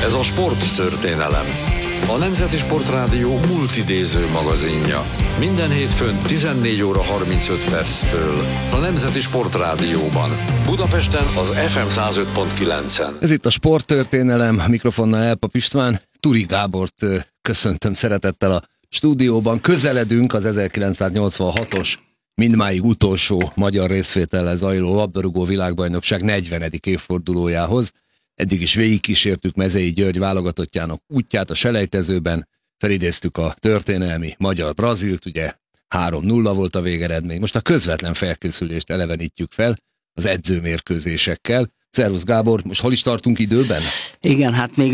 Ez a sporttörténelem. A Nemzeti Sportrádió multidéző magazinja. Minden hétfőn 14 óra 35 perctől. A Nemzeti Sportrádióban. Budapesten az FM 105.9-en. Ez itt a sporttörténelem, a mikrofonnal Elpap István. Turi Gábort köszöntöm szeretettel a stúdióban. Közeledünk az 1986-os, mindmáig utolsó magyar részvétellel zajló labdarúgó világbajnokság 40. évfordulójához. Eddig is végigkísértük Mezei György válogatottjának útját a selejtezőben, felidéztük a történelmi magyar-brazilt, ugye 3-0 volt a végeredmény. Most a közvetlen felkészülést elevenítjük fel az edzőmérkőzésekkel. Szervusz Gábor, most hol is tartunk időben? Igen, hát még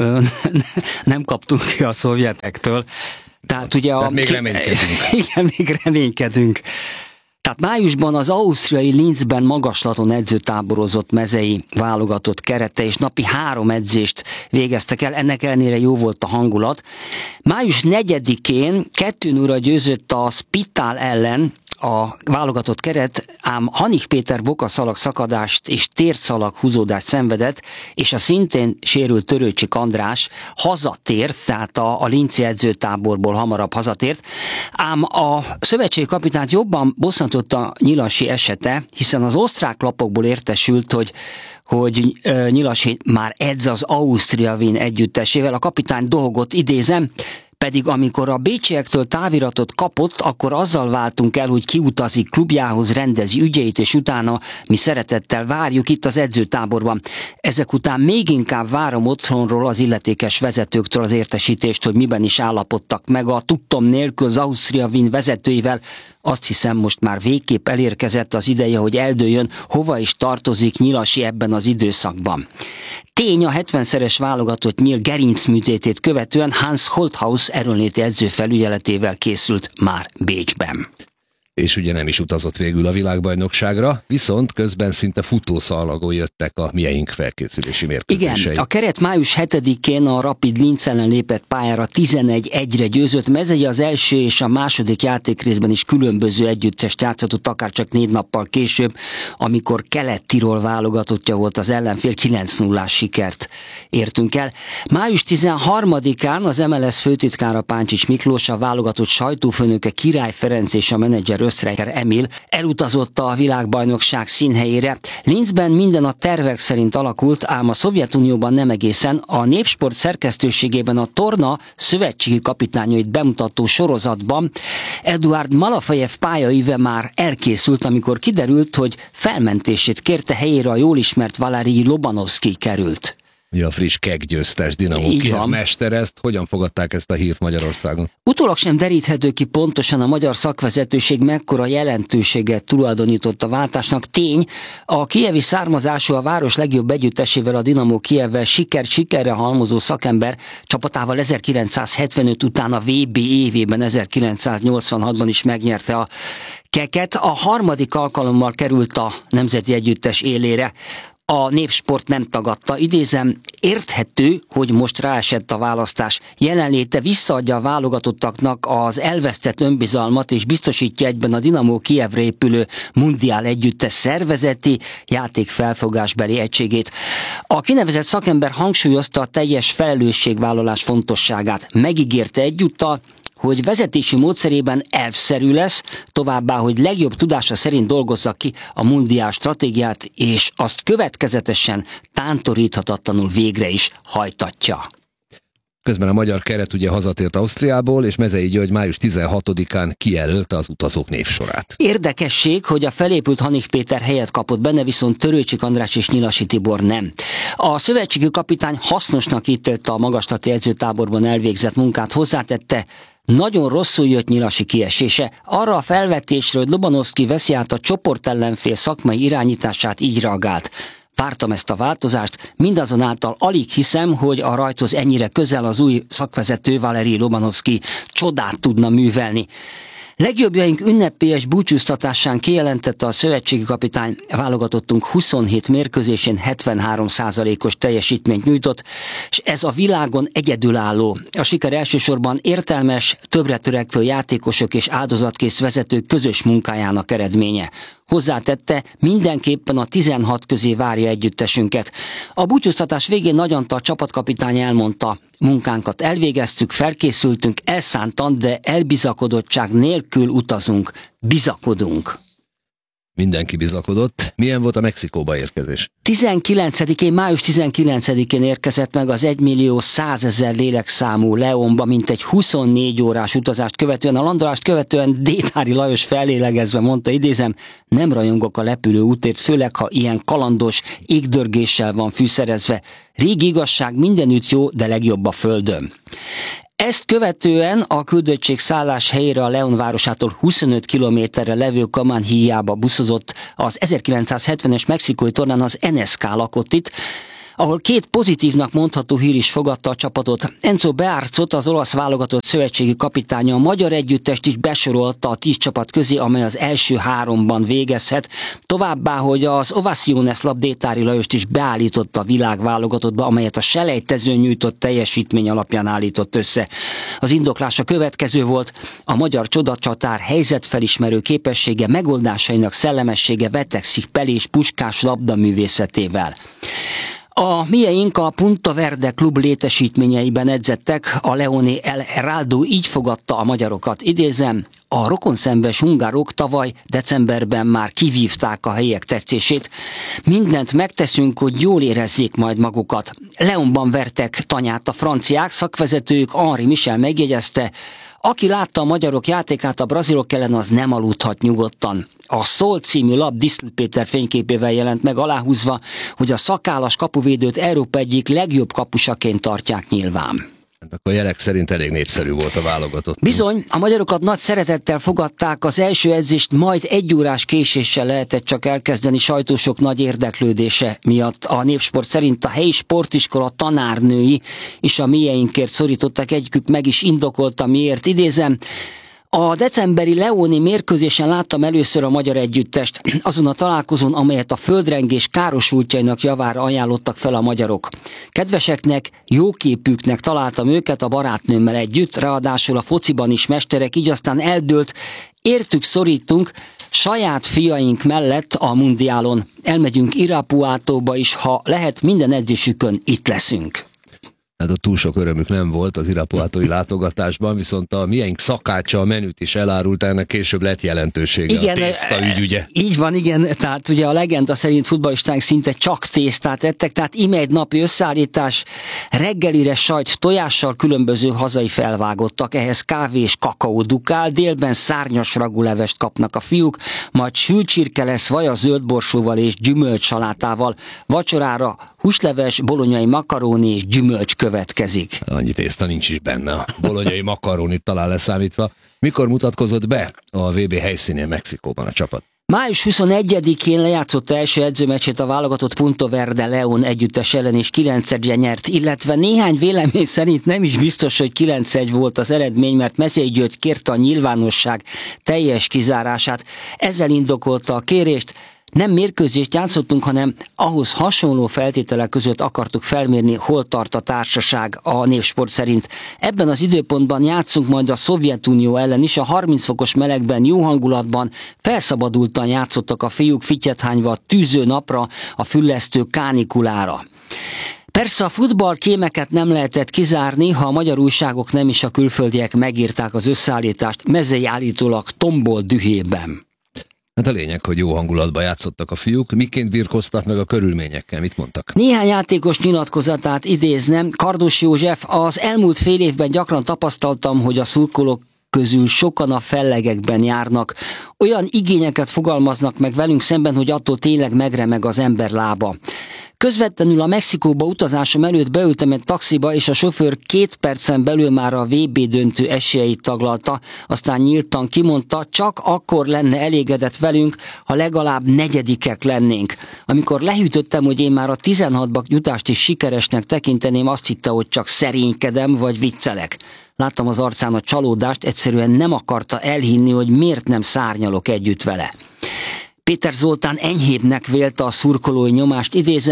nem kaptunk ki a szovjetektől. Tehát ugye még reménykedünk. Igen, még reménykedünk. Tehát májusban az ausztriai Linzben magaslaton edzőtáborozott mezei válogatott kerete, és napi 3 edzést végeztek el, ennek ellenére jó volt a hangulat. Május 4-én 2-0-ra győzött a Spittal ellen a válogatott keret, ám Hanik Péter bokaszalag szakadást és térszalag húzódást szenvedett, és a szintén sérült Törőcsik András hazatért, tehát a linci edzőtáborból hamarabb hazatért, ám a szövetségi kapitányt jobban bosszantotta Nyilasi esete, hiszen az osztrák lapokból értesült, hogy Nyilasi már edz az Austria Wien együttesével, a kapitány dohogott, idézem, pedig amikor a bécsiektől táviratot kapott, akkor azzal váltunk el, hogy kiutazik klubjához, rendezi ügyeit, és utána mi szeretettel várjuk itt az edzőtáborban. Ezek után még inkább várom otthonról az illetékes vezetőktől az értesítést, hogy miben is állapodtak meg a tudtom nélkül az Austria Wien vezetőivel. Azt hiszem, most már végképp elérkezett az ideje, hogy eldőljön, hova is tartozik Nyilasi ebben az időszakban. Tény, a 70-szeres válogatott Nyíl gerincműtétét követően Hans Holthaus erőnléti edző felügyeletével készült már Bécsben. És ugye nem is utazott végül a világbajnokságra, viszont közben szinte futószalagon jöttek a mieink felkészülési mérkőzései. Igen, a keret május 7-én a Rapid Linz ellen lépett pályára 11-1-re győzött. Mezei az első és a második játékrészben is különböző együttest játszott, akár csak 4 nappal később, amikor Kelet-Tirol válogatottja volt az ellenfél, 9-0-ás sikert értünk el. Május 13-án az MLS főtitkára Páncsics Miklós, a válogatott sajtófőnöke Király Ferenc és a menedzser Ösztreicher Emil elutazott a világbajnokság színhelyére. Linzben minden a tervek szerint alakult, ám a Szovjetunióban nem egészen. A Népsport szerkesztőségében a torna szövetségi kapitányait bemutató sorozatban Eduard Malafejev pályaíve már elkészült, amikor kiderült, hogy felmentését kérte, helyére a jól ismert Valerij Lobanovszkij került. Ja, a friss keggyőztes Dinamo Kijev mestere, ezt hogyan fogadták ezt a hírt Magyarországon? Utólag sem deríthető ki pontosan a magyar szakvezetőség mekkora jelentőséget tulajdonított a váltásnak. Tény, a kijevi származású, a város legjobb együttesével, a Dinamo Kijevvel sikerre halmozó szakember csapatával 1975 után a VB évében 1986-ban is megnyerte a keket. A harmadik alkalommal került a nemzeti együttes élére. A Népsport nem tagadta, idézem, érthető, hogy most ráesett a választás. Jelenléte visszaadja a válogatottaknak az elvesztett önbizalmat, és biztosítja egyben a Dinamo Kijevre épülő mundiál együttes szervezeti játékfelfogásbeli egységét. A kinevezett szakember hangsúlyozta a teljes felelősségvállalás fontosságát. Megígérte egyúttal, hogy vezetési módszerében elvszerű lesz, továbbá, hogy legjobb tudása szerint dolgozza ki a mundiál stratégiát, és azt következetesen, tántoríthatatlanul végre is hajtatja. Közben a magyar keret ugye hazatért Ausztriából, és Mezei György május 16-án kijelölte az utazók névsorát. Érdekesség, hogy a felépült Hanik Péter helyet kapott benne, viszont Törőcsik András és Nyilasi Tibor nem. A szövetségi kapitány hasznosnak ítélte a magaslati edzőtáborban elvégzett munkát, hozzátette, nagyon rosszul jött Nyilasi kiesése. Arra a felvetésre, hogy Lobanovszkij veszi át a csoportellenfél szakmai irányítását, így reagált. Vártam ezt a változást, mindazonáltal alig hiszem, hogy a rajthoz ennyire közel az új szakvezető Valerij Lobanovszkij csodát tudna művelni. Legjobbjaink ünnepélyes búcsúztatásán kijelentette a szövetségi kapitány, válogatottunk 27 mérkőzésén 73%-os teljesítményt nyújtott, és ez a világon egyedülálló. A siker elsősorban értelmes, többre törekvő játékosok és áldozatkész vezetők közös munkájának eredménye. hozzátette, mindenképpen a 16 közé várja együttesünket. A búcsúztatás végén Nagy Antal csapatkapitány elmondta, munkánkat elvégeztük, felkészültünk, elszántan, de elbizakodottság nélkül utazunk, bizakodunk. Mindenki bizakodott. Milyen volt a Mexikóba érkezés? Május 19-én érkezett meg az 1.100.000 lélekszámú Leónba, mintegy 24 órás utazást követően. A landolást követően Détári Lajos fellélegezve mondta, idézem, nem rajongok a lepülő útért, főleg ha ilyen kalandos égdörgéssel van fűszerezve. Régi igazság, mindenütt jó, de legjobb a földön. Ezt követően a küldöttség szállás helyére a León városától 25 kilométerre levő Camanhíjába buszozott. Az 1970-es mexikói tornán az NSK lakott itt, ahol két pozitívnak mondható hír is fogadta a csapatot. Enzo Bearzot, az olasz válogatott szövetségi kapitánya, a magyar együttest is besorolta a 10 csapat közé, amely az első 3-ban végezhet. Továbbá, hogy az Ovaciones Lab Détári Lajost is beállította a világválogatottba, amelyet a selejtezőn nyújtott teljesítmény alapján állított össze. Az indoklás a következő volt: a magyar csodacsatár helyzetfelismerő képessége, megoldásainak szellemessége vetekszik Pelé és Puskás labdaművészetével. A mieink a Punta Verde klub létesítményeiben edzettek, a Leoni El Heraldo így fogadta a magyarokat. Idézem, a rokonszenves hungárok tavaly decemberben már kivívták a helyiek tetszését. Mindent megteszünk, hogy jól érezzék majd magukat. Leonban vertek tanyát a franciák, szakvezetőjük Henri Michel megjegyezte, aki látta a magyarok játékát a brazilok ellen, az nem aludhat nyugodtan. A Szól című lap Disztl Péter fényképével jelent meg, aláhúzva, hogy a szakállas kapuvédőt Európa egyik legjobb kapusaként tartják nyilván. Hát akkor jelek szerint elég népszerű volt a válogatott. Bizony, a magyarokat nagy szeretettel fogadták, az első edzést majd 1 órás késéssel lehetett csak elkezdeni sajtósok nagy érdeklődése miatt. A Népsport szerint a helyi sportiskola tanárnői is a mieinkért szorítottak, egyikük meg is indokolta, miért. Idézem, a decemberi leóni mérkőzésen láttam először a magyar együttest, azon a találkozón, amelyet a földrengés károsultjainak javára ajánlottak fel a magyarok. Kedveseknek, jóképűknek találtam őket a barátnőmmel együtt, ráadásul a fociban is mesterek, így aztán eldőlt, értük szorítunk, saját fiaink mellett a mundiálon. Elmegyünk Irapuátóba is, ha lehet, minden edzésükön itt leszünk. Hát ott túl sok örömük nem volt az irapuátói látogatásban, viszont a mieink szakácsa a menüt is elárult, ennek később lett jelentősége, igen, a tészta ügy, ugye? Így van, igen, tehát ugye a legenda szerint futballistáink szinte csak tésztát ettek, tehát ime egy napi összeállítás, reggelire sajt tojással különböző hazai felvágottak, ehhez kávé és kakaó dukál, délben szárnyas ragulevest kapnak a fiúk, majd sült csirke lesz vaja zöldborsóval és gyümölcsalátával, vacsorára húsleves, bolonyai makaróni és gyümölcs következik. Annyi tészta nincs is benne, a bolonyai makarónit talán leszámítva. Mikor mutatkozott be a VB helyszínén Mexikóban a csapat? Május 21-én lejátszotta első edzőmeccsét a válogatott Punta Verde León együttes ellen, és 9-1-re nyert, illetve néhány vélemény szerint nem is biztos, hogy 9-1 volt az eredmény, mert Mezei György kérte a nyilvánosság teljes kizárását. Ezzel indokolta a kérést. Nem mérkőzést játszottunk, hanem ahhoz hasonló feltételek között akartuk felmérni, hol tart a társaság a Népsport szerint. Ebben az időpontban játszunk majd a Szovjetunió ellen is, a 30 fokos melegben, jó hangulatban, felszabadultan játszottak a fiúk, fittyet hányva a tűző napra, a füllesztő kánikulára. Persze a futballkémeket nem lehetett kizárni, ha a magyar újságok nem is a külföldiek megírták az összeállítást, Mezei állítólag tombol dühében. Hát a lényeg, hogy jó hangulatban játszottak a fiúk. Miként birkoztak meg a körülményekkel? Mit mondtak? Néhány játékos nyilatkozatát idéznem. Kardos József: az elmúlt fél évben gyakran tapasztaltam, hogy a szurkolók közül sokan a fellegekben járnak. Olyan igényeket fogalmaznak meg velünk szemben, hogy attól tényleg megremeg az ember lába. Közvetlenül a Mexikóba utazásom előtt beültem egy taxiba, és a sofőr 2 percen belül már a VB döntő esélyeit taglalta, aztán nyíltan kimondta, csak akkor lenne elégedett velünk, ha legalább 4. lennénk. Amikor lehűtöttem, hogy én már a 16-ba jutást is sikeresnek tekinteném, azt hitte, hogy csak szerénykedem vagy viccelek. Láttam az arcán a csalódást, egyszerűen nem akarta elhinni, hogy miért nem szárnyalok együtt vele. Péter Zoltán enyhébbnek vélte a szurkolói nyomást, idézem,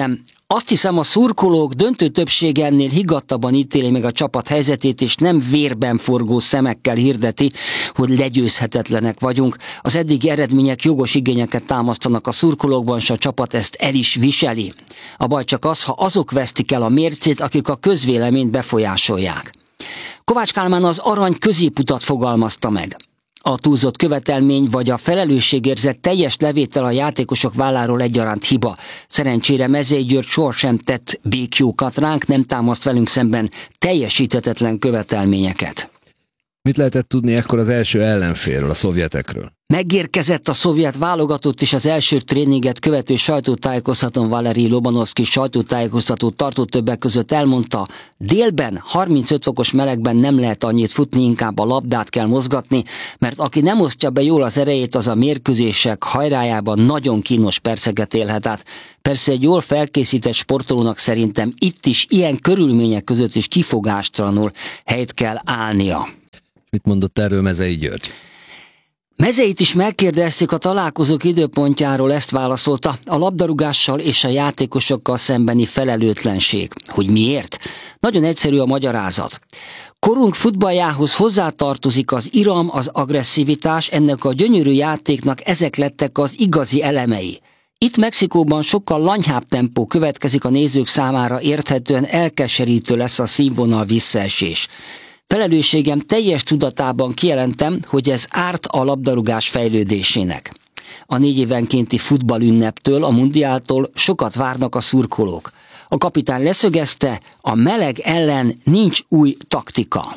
Azt hiszem, a szurkolók döntő többsége ennél higgadtabban ítéli meg a csapat helyzetét, és nem vérben forgó szemekkel hirdeti, hogy legyőzhetetlenek vagyunk. Az eddigi eredmények jogos igényeket támasztanak a szurkolókban, és a csapat ezt el is viseli. A baj csak az, ha azok vesztik el a mércét, akik a közvéleményt befolyásolják. Kovács Kálmán az arany középutat fogalmazta meg. A túlzott követelmény vagy a felelősségérzet teljes levétel a játékosok válláról egyaránt hiba. Szerencsére Mezei György sohasem tett békjókat ránk, nem támaszt velünk szemben teljesíthetetlen követelményeket. Mit lehetett tudni ekkor az első ellenfélről, a szovjetekről? Megérkezett a szovjet válogatott, és az első tréninget követő sajtótájékoztatón Valerij Lobanovszky sajtótájékoztatót tartó többek között elmondta, délben 35 fokos melegben nem lehet annyit futni, inkább a labdát kell mozgatni, mert aki nem osztja be jól az erejét, az a mérkőzések hajrájában nagyon kínos perceket élhet át. Persze egy jól felkészített sportolónak szerintem itt is ilyen körülmények között is kifogástalanul helyt kell állnia. Mit mondott erről Mezei György? Mezeit is megkérdezték a találkozók időpontjáról, ezt válaszolta: a labdarúgással és a játékosokkal szembeni felelőtlenség. Hogy miért? Nagyon egyszerű a magyarázat. Korunk futballjához hozzátartozik az iram, az agresszivitás, ennek a gyönyörű játéknak ezek lettek az igazi elemei. Itt Mexikóban sokkal lanyhább tempó következik, a nézők számára érthetően elkeserítő lesz a színvonal visszaesés. Felelősségem teljes tudatában kijelentem, hogy ez árt a labdarúgás fejlődésének. A 4 évenkénti futballünneptől, a mundiáltól sokat várnak a szurkolók. A kapitány leszögezte, a meleg ellen nincs új taktika.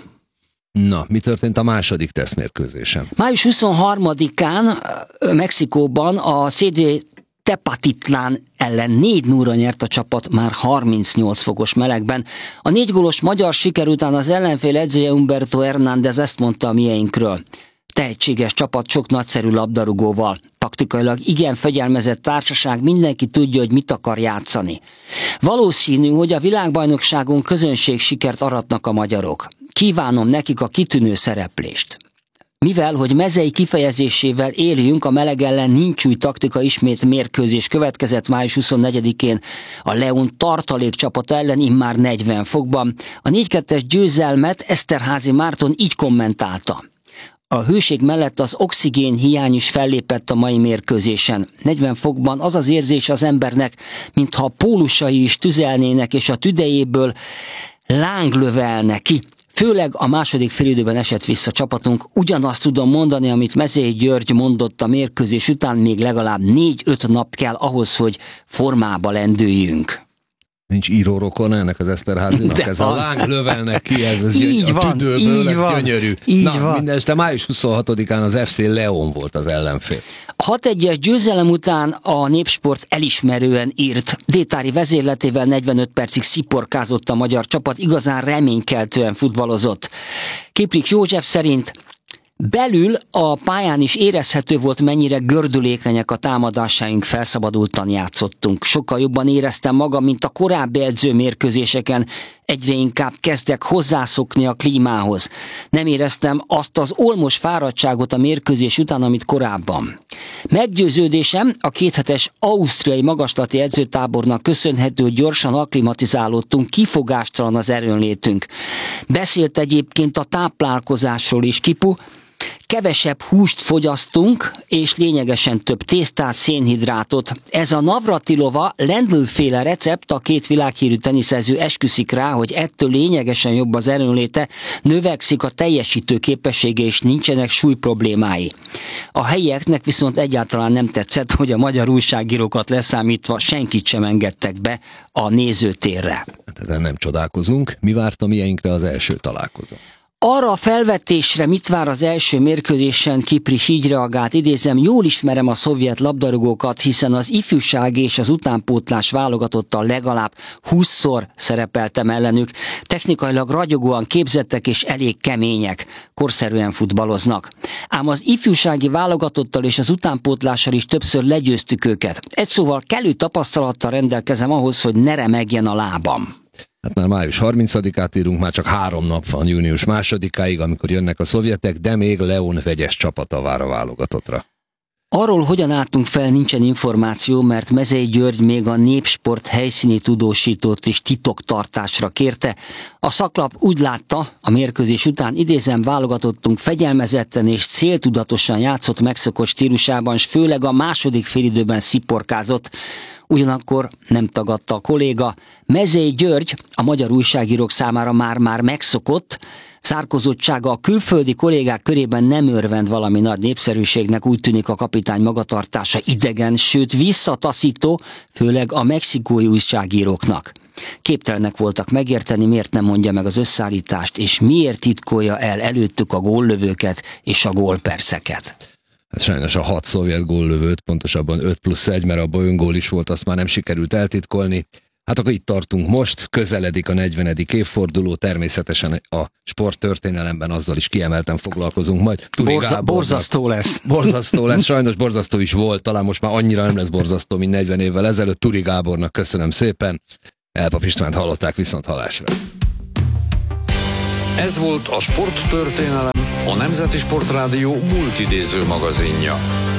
Na, mi történt a második tesztmérkőzésen? Május 23-án Mexikóban a CD Tepatitlán ellen 4-0-ra nyert a csapat már 38 fokos melegben. A 4 gólos magyar siker után az ellenfél edzője Humberto Hernández ezt mondta a mieinkről: tehetséges csapat sok nagyszerű labdarúgóval. Taktikailag igen fegyelmezett társaság, mindenki tudja, hogy mit akar játszani. Valószínű, hogy a világbajnokságon közönségsikert aratnak a magyarok. Kívánom nekik a kitűnő szereplést. Mivel, hogy Mezei kifejezésével éljünk, a meleg ellen nincs új taktika, ismét mérkőzés következett május 24-én a León tartalék csapata ellen immár 40 fokban. A 4-2-es győzelmet Eszterházy Márton így kommentálta: a hőség mellett az oxigén hiány is fellépett a mai mérkőzésen. 40 fokban az az érzés az embernek, mintha a pólusai is tüzelnének, és a tüdejéből láng lövelne ki. Főleg a második félidőben esett vissza csapatunk. Ugyanazt tudom mondani, amit Mezei György mondott a mérkőzés után, még legalább 4-5 nap kell ahhoz, hogy formába lendüljünk. Nincs írórokon ennek az Eszterházynak? Ez van. A láng lövelnek ki, ez így a van, tüdőből, ez van, gyönyörű. Na, mindeneste május 26-án az FC León volt az ellenfél. A 6-1-es győzelem után a Népsport elismerően írt. Détári vezérletével 45 percig sziporkázott a magyar csapat, igazán reménykeltően futballozott. Kiprik József szerint belül a pályán is érezhető volt, mennyire gördülékenyek a támadásaink, felszabadultan játszottunk. Sokkal jobban éreztem magam, mint a korábbi edzőmérkőzéseken. Egyre inkább kezdek hozzászokni a klímához. Nem éreztem azt az olmos fáradtságot a mérkőzés után, amit korábban. Meggyőződésem, a 2 hetes ausztriai magaslati edzőtábornak köszönhető, hogy gyorsan akklimatizálódtunk, kifogástalan az erőnlétünk. Beszélt egyébként a táplálkozásról is Kipu. Kevesebb húst fogyasztunk, és lényegesen több tésztát, szénhidrátot. Ez a Navratilova Lendl-féle recept, a 2 világhírű teniszező esküszik rá, hogy ettől lényegesen jobb az erőnléte, növekszik a teljesítő képessége, és nincsenek súlyproblémái. A helyieknek viszont egyáltalán nem tetszett, hogy a magyar újságírókat leszámítva senkit sem engedtek be a nézőtérre. Hát ezen nem csodálkozunk. Mi várt a mieinkre az első találkozó? Arra a felvetésre, mit vár az első mérkőzésen, Kiprik így reagált, idézem: jól ismerem a szovjet labdarúgókat, hiszen az ifjúság és az utánpótlás válogatottal legalább 20-szor szerepeltem ellenük. Technikailag ragyogóan képzettek és elég kemények, korszerűen futballoznak. Ám az ifjúsági válogatottal és az utánpótlással is többször legyőztük őket. Egy szóval kellő tapasztalattal rendelkezem ahhoz, hogy ne remegjen a lábam. Hát már május 30-át írunk, már csak 3 nap van június 2-áig, amikor jönnek a szovjetek, de még León vegyes csapata vár a válogatottra. Arról, hogyan álltunk fel, nincsen információ, mert Mezei György még a Népsport helyszíni tudósítót is titoktartásra kérte. A szaklap úgy látta, a mérkőzés után idézem, válogatottunk fegyelmezetten és céltudatosan játszott megszokott stílusában, s főleg a második félidőben sziporkázott. Ugyanakkor nem tagadta a kolléga, Mezei György a magyar újságírók számára már megszokott, szárkozottsága a külföldi kollégák körében nem örvend valami nagy népszerűségnek, úgy tűnik a kapitány magatartása idegen, sőt visszataszító, főleg a mexikói újságíróknak. Képtelenek voltak megérteni, miért nem mondja meg az összeállítást, és miért titkolja el előttük a góllövőket és a gólperceket. Hát sajnos a 6 szovjet góllövőt, pontosabban 5+1, mert abban öngól is volt, azt már nem sikerült eltitkolni. Hát akkor itt tartunk most, közeledik a 40. évforduló, természetesen a sporttörténelemben azzal is kiemelten foglalkozunk majd. Borzasztó lesz. Borzasztó lesz, sajnos borzasztó is volt, talán most már annyira nem lesz borzasztó, mint 40 évvel ezelőtt. Turi Gábornak köszönöm szépen, Elpap Istvánt hallották, viszont hallásra. Ez volt a Sporttörténelem, a Nemzeti Sportrádió multidéző magazinja.